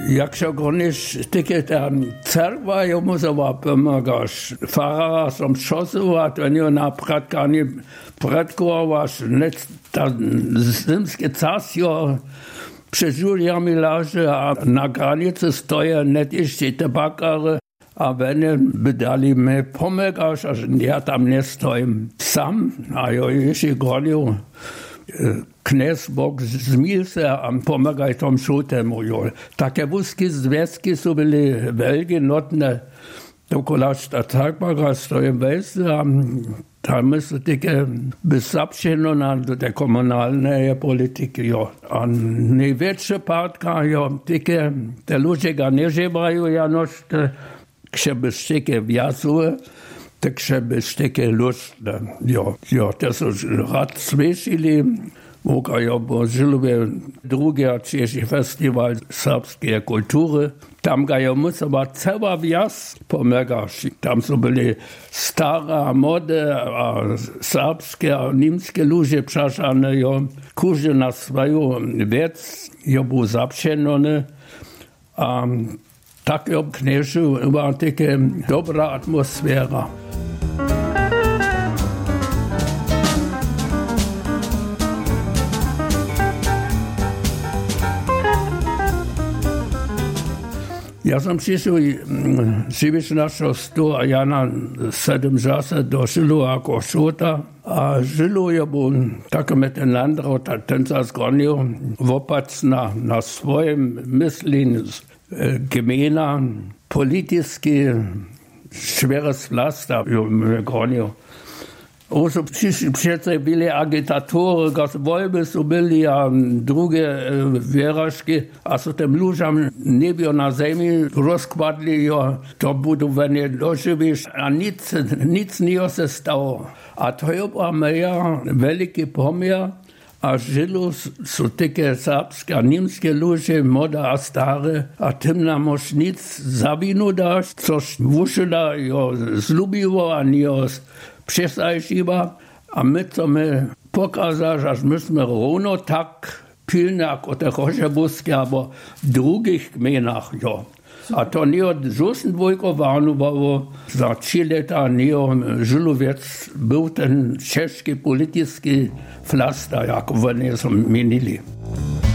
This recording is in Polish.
Jakщо гониш таке там церква, йому допомагаєш. Фарара сам шосувати, вони напред кані предкуваш, не та зимське царство прижулями лаже, а на границі стоя не тіші табакари, а вони бедали ми помагаєш, а я там не стоїм сам, а я ще гоню. Knes Bog zmil se a pomagaj tom šutemu. Také vúzky zväzky sú byli veľmi notné. Dokola Stadthaltbara stojím vejse a tam sú také bezapšeno na tej komunálnej politiky. A najväčšia pátka, také te ľudia ga nežívajú, janož, kže by také viazuje, takže by také ľudné. To sú rad sviešili, Vokajo bo žiluje drugi češi festival srpske kulture. Tam ga je musela cela vjas pomagaš. Tam so bili stara mode, a srpske a nimske luže přašane, kuže na svoju vec, bo zapšenone. A tak v Knežu byla také dobrá atmosféra. Ja som přišel živiš našho stu a ja na 7 čase do Žilu ako šuta. A Žilu je bol také ten landrot, a ten sa zgonil vopac na svojim myslin gemena, politicky šveres vlast, a gonil. Oso přece byli agitatory, kad voľby sú byli a druge vieražky, a so tem ľuďom nebio na zemi rozkladli, to budú vene doživiš, a nic nie se stalo. A to je bola moja veľký pomier, a Žilu sú také srpské a nímske ľudia, moda a staré, a tým nám už nic za vinu dáš, což vušila zľubivo a nie přesajšiva, a my chceme pokazať, že my sme rovno tak pilní ako te Chošebusky, alebo v drugých kmenách. A to nie od Žusenvojkovánu, bo za 3 leta nie Žilovec byl ten český politický flaster, ako oni som minili.